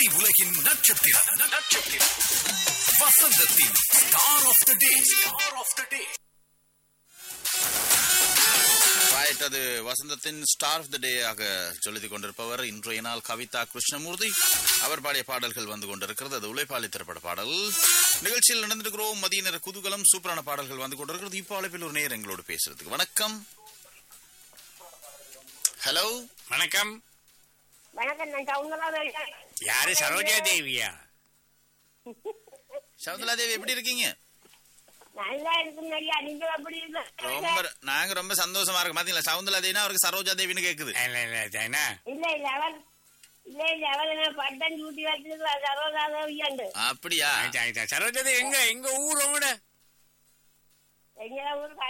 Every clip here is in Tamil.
இசை உலகின் நட்சத்திரம் வசந்தத்தின் ஸ்டார் ஆஃப் த டே. அது வசந்தத்தின் ஸ்டார் ஆஃப் த டே ஆக சொல்லிக் கொண்டிருப்பவர் இன்றைய நாள் கவிதா கிருஷ்ணமூர்த்தி. அவர் பாடிய பாடல்கள் வந்து கொண்டிருக்கிறது. அது உழைப்பாளி திரைப்பட பாடல். நிகழ்ச்சியில் நடந்திருக்கிறோம். மதிய நேர குதூகலம், சூப்பரான பாடல்கள் வந்து கொண்டிருக்கிறது. இப்போ அழைப்பில் ஒரு நேரம் எங்களோடு பேசுறதுக்கு. வணக்கம். ஹலோ, வணக்கம். யாரு? சரோஜா தேவியா? சவுந்தலா தேவி, எப்படி இருக்கீங்க? நாங்க ரொம்ப சந்தோஷமா இருக்கு. பாத்தீங்களா, சவுந்தலா தேவினா அவருக்கு சரோஜா தேவின்னு கேக்குது. அப்படியா? சரோஜா தேவி எங்க எங்க ஊர்? உங்களோட ரொம்ப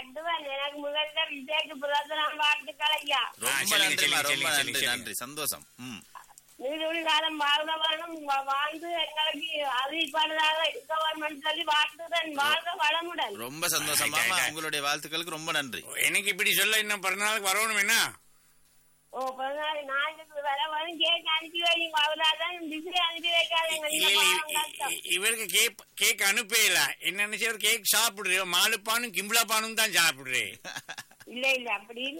நன்றி, நன்றி, சந்தோஷம். காலம் வாழ்க வேணும், வாழ்ந்து எங்களுக்கு அறிவிப்பாளராக கவர்மெண்ட் சொல்லி வாழ்த்துடன் வாழ்க வளமுடன். ரொம்ப சந்தோஷமா, உங்களுடைய வாழ்த்துக்களுக்கு ரொம்ப நன்றி. எனக்கு இப்படி சொல்ல இன்னும் பிறந்தநாளுக்கு வரணும் என்ன? ஓ, பிறந்தநாள் நாளைக்கு வர வரும். கேக் அனுப்பி வைங்க, அவ்வளவுதான். பிஸி அனுப்பி வைக்காதீங்க. இவருக்கு கேக் அனுப்பல. என்ன நினைச்சு கேக் சாப்பிடுறேன், மாலுப்பானும் கிம்பளாப்பானும் தான் சாப்பிடுறேன். இல்ல இல்ல, அப்படி இல்ல.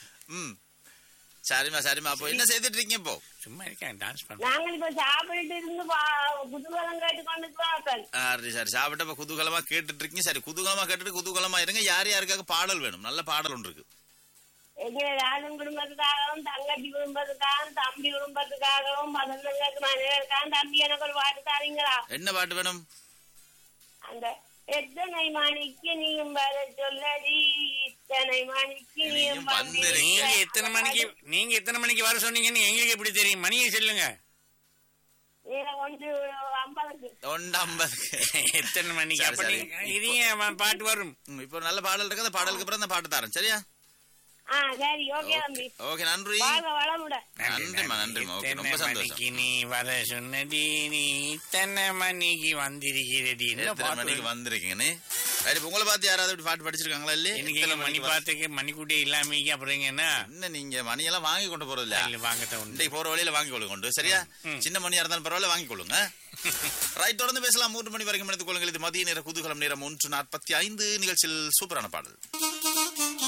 சரிமா சரிமா. அப்போ என்ன செய்துட்டு இருக்கீங்க? இப்போ சும்மா இருக்கேன், டான்ஸ் பண்ண. நாங்க இப்ப சாப்பிட்டு இருந்து குதூகலம் கேட்டு கொண்டு சரி, சாப்பிட்டு இப்ப குதூகலமா கேட்டுட்டு இருக்கீங்க. சரி, குதூகலமா கேட்டுட்டு குதூகலமா இருங்க. யார் யாருக்காக பாடல் வேணும்? நல்ல பாடல் ஒன்று இருக்கு. எங்க ராஜன் குடும்பத்துக்காகவும், தங்கச்சி குடும்பத்துக்காகவும், தம்பி குடும்பத்துக்காகவும், பசங்களுக்கு மனைவிக்காகவும், தம்பி எனக்கு ஒரு பாட்டு தாரீங்களா? என்ன பாட்டு வேணும்? அந்த எத்தனை மணிக்கு நீயும் வர சொல்லடி, இத்தனை மணிக்கு நீயும் நீங்க எத்தனை மணிக்கு வர சொன்னீங்கன்னு எங்களுக்கு எப்படி தெரியும்? மணியை சொல்லுங்க. 1:50. எத்தனை மணிக்கு? அப்ப இதையும் பாட்டு வரும். இப்போ நல்ல பாடல் இருக்கு. அந்த பாடலுக்கு அப்புறம் அந்த பாட்டு தரேன். சரியா? சரி, ஓகே தம்பி. ஓகே, நன்றி. நன்றிமா, நன்றிமா. ஓகே, ரொம்ப சந்தோஷம். நீ வர சொன்னடி, நீ இத்தனை மணிக்கு வந்திருக்கிறடி. எத்தனை மணிக்கு வந்திருக்கீங்கன்னு உங்களை பார்த்து யாராவது பாட்டு படிச்சிருக்காங்களா? இல்ல, இன்னைக்கு மணி பார்த்துக்கு மணிக்கூட்டியே இல்லாம அப்புறம் என்ன நீங்க மணியெல்லாம் வாங்கி கொண்டு போறது இல்ல? வாங்க போற வழியில வாங்கி கொள்ளுங்க. சரியா? சின்ன மணியா இருந்தாலும் பரவாயில்ல, வாங்கி கொள்ளுங்க. ரைட், தொடர்ந்து பேசலாம். 3 மணி வரைக்கும் எடுத்துக் கொள்ளுங்கள். இது மதிய நேர குதூகலம். நேரம் 1:45. நிகழ்ச்சியில் சூப்பரான பாடல்.